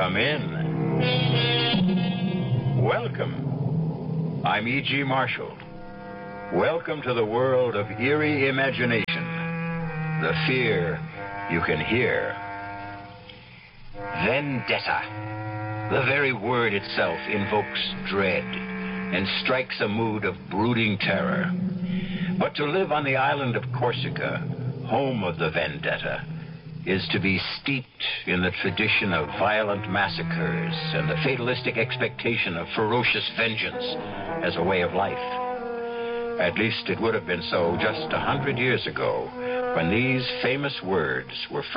Come in. Welcome. I'm E.G. Marshall. Welcome to the world of eerie imagination. The fear you can hear. Vendetta. The very word itself invokes dread and strikes a mood of brooding terror. But to live on the island of Corsica, home of the vendetta, is to be steeped in the tradition of violent massacres and the fatalistic expectation of ferocious vengeance as a way of life. At least it would have been so just 100 years ago, when these famous words were